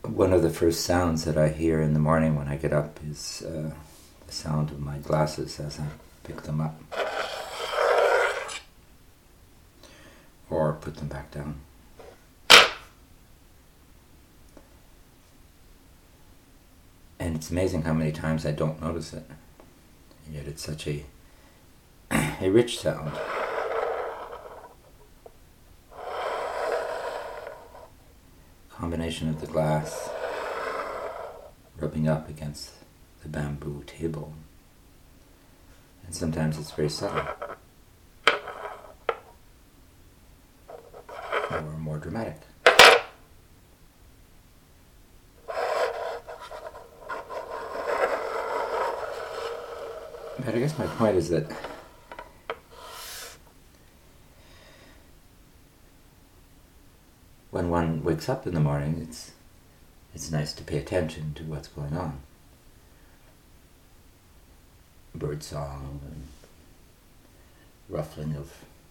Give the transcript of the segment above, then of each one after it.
One of the first sounds that I hear in the morning when I get up is the sound of my glasses as I pick them up or put them back down. And it's amazing how many times I don't notice it. And yet it's such a rich sound. Combination of the glass rubbing up against the bamboo table. And sometimes it's very subtle. Or more dramatic. But I guess my point is that when one wakes up in the morning, it's nice to pay attention to what's going on. Bird song and ruffling of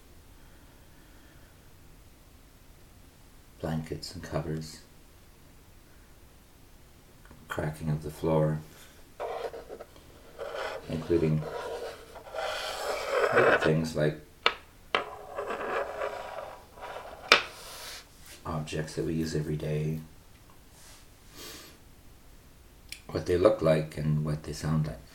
blankets and covers, cracking of the floor, including little things like objects that we use every day, what they look like and what they sound like.